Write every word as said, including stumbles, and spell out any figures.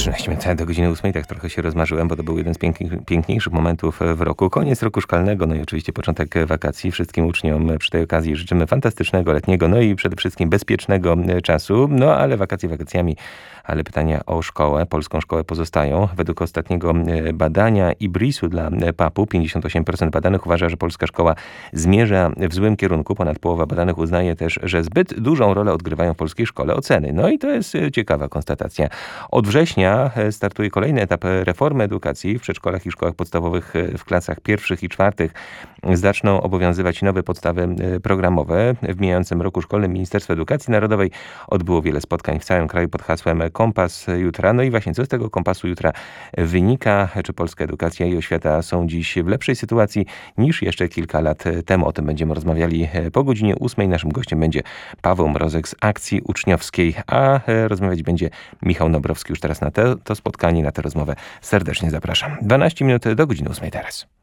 trzynaście minut do godziny ósmej, tak trochę się rozmarzyłem, bo to był jeden z pięknych, piękniejszych momentów w roku. Koniec roku szkolnego, no i oczywiście początek wakacji. Wszystkim uczniom przy tej okazji życzymy fantastycznego, letniego, no i przede wszystkim bezpiecznego czasu. No ale wakacje wakacjami, ale pytania o szkołę, polską szkołę pozostają. Według ostatniego badania IBRIS-u dla papu pięćdziesiąt osiem procent badanych uważa, że polska szkoła zmierza w złym kierunku. Ponad połowa badanych uznaje też, że zbyt dużą rolę odgrywają w polskiej szkole oceny. No i to jest ciekawa konstatacja. Od września startuje kolejny etap reformy edukacji. W przedszkolach i szkołach podstawowych w klasach pierwszych i czwartych zaczną obowiązywać nowe podstawy programowe. W mijającym roku szkolnym Ministerstwo Edukacji Narodowej odbyło wiele spotkań w całym kraju pod hasłem Kompas Jutra. No i właśnie co z tego kompasu jutra wynika? Czy polska edukacja i oświata są dziś w lepszej sytuacji niż jeszcze kilka lat temu? O tym będziemy rozmawiali po godzinie ósmej. Naszym gościem będzie Paweł Mrozek z Akcji Uczniowskiej, a rozmawiać będzie Michał Nobrowski. Już teraz na te, to spotkanie, na tę rozmowę serdecznie zapraszam. dwanaście minut do godziny ósmej teraz.